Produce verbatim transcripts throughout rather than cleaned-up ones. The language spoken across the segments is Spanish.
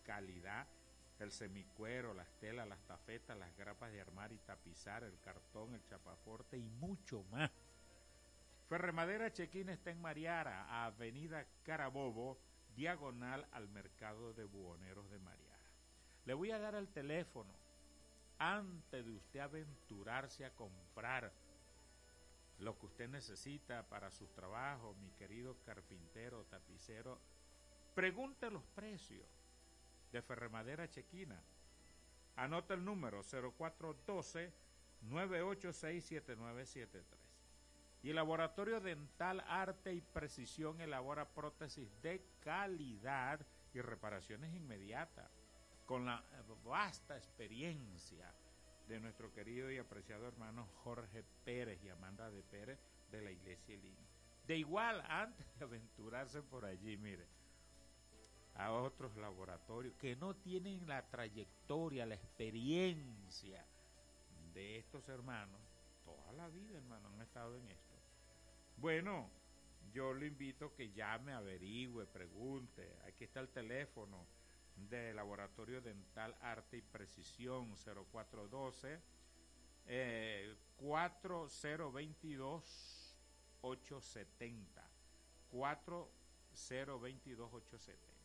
calidad, el semicuero, las telas, las tafetas, las grapas de armar y tapizar, el cartón, el chapaforte y mucho más. Ferremadera Chequín está en Mariara, avenida Carabobo, diagonal al mercado de buhoneros de Mariara. Le voy a dar el teléfono antes de usted aventurarse a comprar lo que usted necesita para sus trabajos, mi querido carpintero, tapicero. Pregunte los precios de Ferremadera Chequina. Anota el número cero cuatro uno dos, nueve ocho seis, siete nueve siete tres. Y el Laboratorio Dental Arte y Precisión elabora prótesis de calidad y reparaciones inmediatas, con la vasta experiencia de nuestro querido y apreciado hermano Jorge Pérez y Amanda de Pérez de la Iglesia Elín. De igual, antes de aventurarse por allí, mire, a otros laboratorios que no tienen la trayectoria, la experiencia de estos hermanos, toda la vida, hermano, han estado en esto. Bueno, yo le invito a que llame, averigüe, pregunte. Aquí está el teléfono de Laboratorio Dental Arte y Precisión, cero cuatro uno dos, eh, cuatro cero dos dos, ocho siete cero, cuatro cero dos dos, ocho siete cero.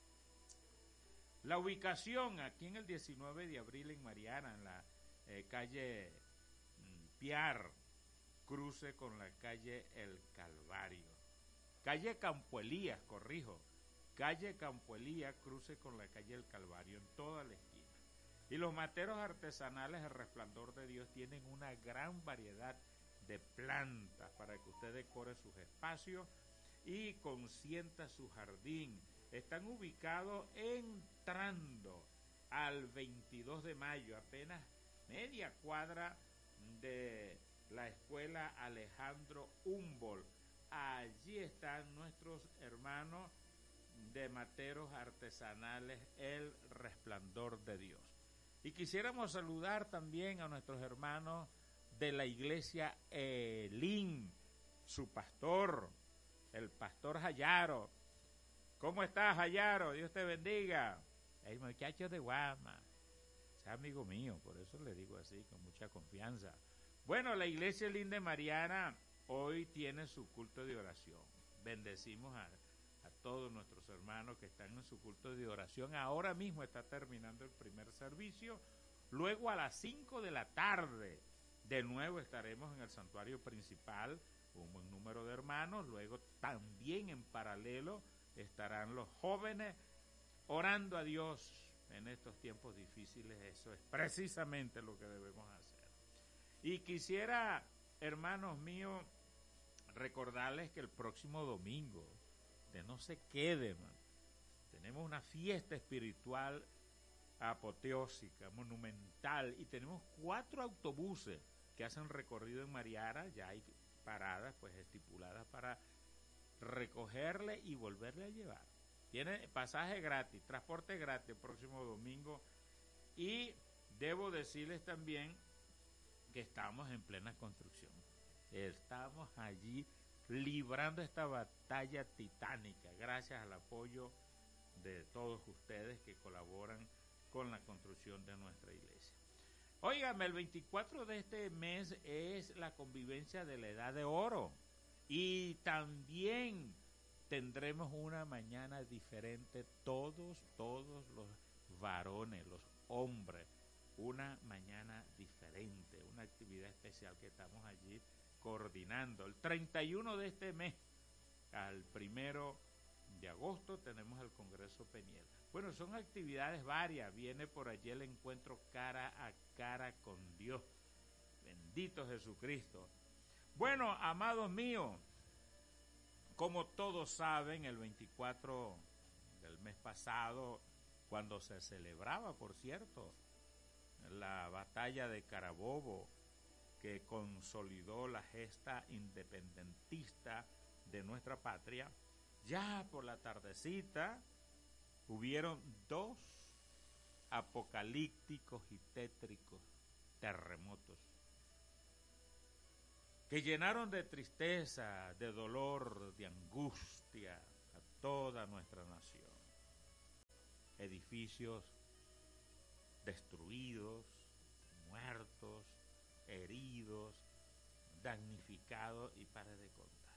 La ubicación aquí en el diecinueve de abril en Mariana, en la eh, calle mm, Piar, cruce con la calle El Calvario. Calle Campo Elías, corrijo. Calle Campo Elías, cruce con la calle El Calvario, en toda la esquina. Y los materos artesanales El Resplandor de Dios tienen una gran variedad de plantas para que usted decore sus espacios y consienta su jardín. Están ubicados entrando al veintidós de mayo, apenas media cuadra de la escuela Alejandro Humboldt. Allí están nuestros hermanos de materos artesanales El Resplandor de Dios. Y quisiéramos saludar también a nuestros hermanos de la iglesia Elín, su pastor, el pastor Jayaro. ¿Cómo estás, Jayaro? Dios te bendiga. El muchacho de Guama, es amigo mío, por eso le digo así, con mucha confianza. Bueno, la iglesia Elín de Mariana hoy tiene su culto de oración. Bendecimos a, a todos nuestros hermanos que están en su culto de oración. Ahora mismo está terminando el primer servicio. Luego a las cinco de la tarde, de nuevo estaremos en el santuario principal, un buen número de hermanos. Luego también en paralelo estarán los jóvenes orando a Dios en estos tiempos difíciles. Eso es precisamente lo que debemos hacer. Y quisiera, hermanos míos, recordarles que el próximo domingo, de no se quede, man, tenemos una fiesta espiritual apoteósica, monumental, y tenemos cuatro autobuses que hacen recorrido en Mariara. Ya hay paradas pues estipuladas para recogerle y volverle a llevar. Tiene pasaje gratis, transporte gratis el próximo domingo. Y debo decirles también que estamos en plena construcción. Estamos allí librando esta batalla titánica gracias al apoyo de todos ustedes que colaboran con la construcción de nuestra iglesia. Óigame, el veinticuatro de este mes es la convivencia de la Edad de Oro y también tendremos una mañana diferente todos, todos los varones, los hombres, una mañana diferente, una actividad especial que estamos allí coordinando. El treinta y uno de este mes al primero de agosto tenemos el Congreso Peniel. Bueno, son actividades varias. Viene por allí el encuentro cara a cara con Dios. Bendito Jesucristo. Bueno, amados míos, como todos saben, el veinticuatro del mes pasado, cuando se celebraba, por cierto, la batalla de Carabobo, que consolidó la gesta independentista de nuestra patria, ya por la tardecita hubieron dos apocalípticos y tétricos terremotos que llenaron de tristeza, de dolor, de angustia a toda nuestra nación. Edificios edificios destruidos, muertos, heridos, damnificados y para de contar.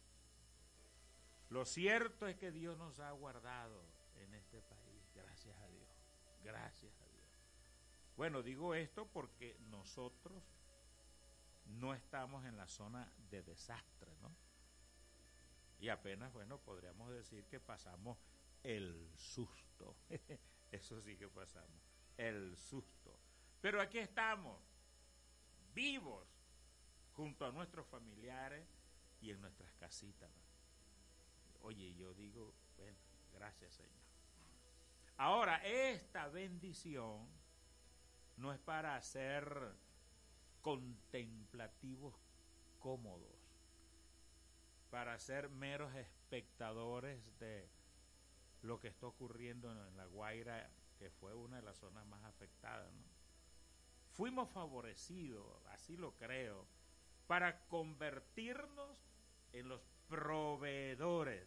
Lo cierto es que Dios nos ha guardado en este país, gracias a Dios, gracias a Dios. Bueno, digo esto porque nosotros no estamos en la zona de desastre, ¿no? Y apenas, bueno, podríamos decir que pasamos el susto. Eso sí que pasamos, el susto. Pero aquí estamos, vivos, junto a nuestros familiares y en nuestras casitas, ¿no? Oye, yo digo, bueno, gracias, Señor. Ahora, esta bendición no es para hacer contemplativos cómodos, para ser meros espectadores de lo que está ocurriendo en La Guaira, que fue una de las zonas más afectadas, ¿no? Fuimos favorecidos, así lo creo, para convertirnos en los proveedores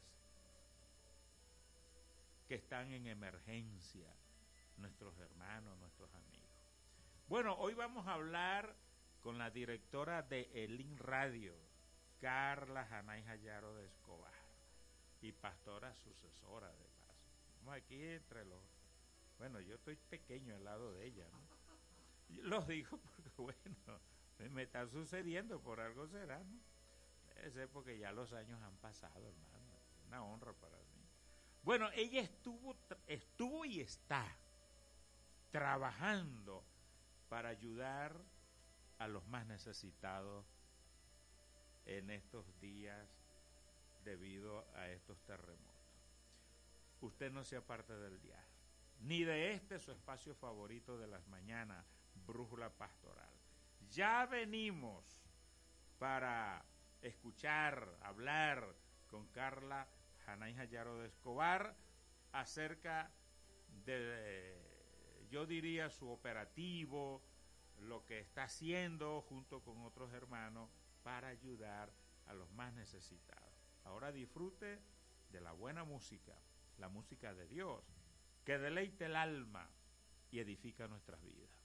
que están en emergencia, nuestros hermanos, nuestros amigos. Bueno, hoy vamos a hablar con la directora de Elín Radio, Carla Janay Jayaro de Escobar, y pastora sucesora de paso. Estamos aquí entre los... Bueno, yo estoy pequeño al lado de ella, ¿no? Los digo porque, bueno, me está sucediendo, por algo será, ¿no? Debe ser porque ya los años han pasado, hermano. Una honra para mí. Bueno, ella estuvo, estuvo y está trabajando para ayudar a los más necesitados en estos días debido a estos terremotos. Usted no se aparte del diario, ni de este su espacio favorito de las mañanas, Brújula Pastoral. Ya venimos para escuchar, hablar con Carla Janay Jayaro de Escobar acerca de, yo diría, su operativo, lo que está haciendo junto con otros hermanos para ayudar a los más necesitados. Ahora disfrute de la buena música, la música de Dios, que deleite el alma y edifica nuestras vidas.